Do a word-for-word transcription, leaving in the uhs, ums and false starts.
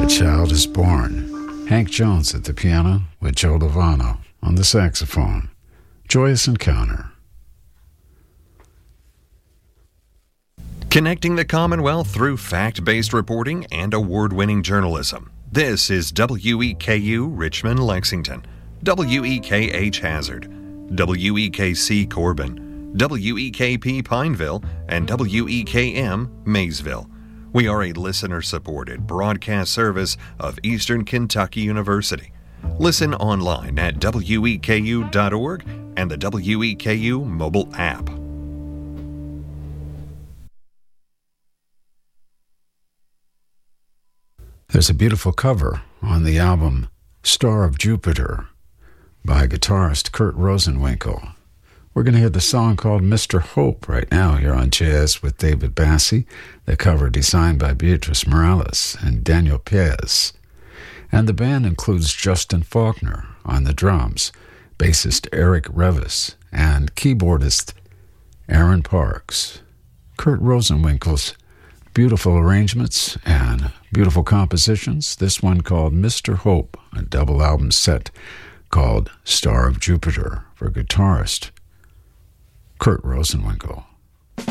A Child is Born. Hank Jones at the piano with Joe Lovano on the saxophone. Joyous Encounter. Connecting the Commonwealth through fact-based reporting and award-winning journalism. This is W E K U Richmond, Lexington, W E K H Hazard, W E K C Corbin, W E K P Pineville, and W E K M Maysville. We are a listener-supported broadcast service of Eastern Kentucky University. Listen online at W E K U dot org and the W E K U mobile app. There's a beautiful cover on the album Star of Jupiter by guitarist Kurt Rosenwinkel. We're going to hear the song called Mister Hope right now here on Jazz with David Bassie, the cover designed by Beatrice Morales and Daniel Pez. And the band includes Justin Faulkner on the drums, bassist Eric Revis, and keyboardist Aaron Parks. Kurt Rosenwinkel's beautiful arrangements and beautiful compositions. This one called Mister Hope, a double album set called Star of Jupiter for guitarist Kurt Rosenwinkel.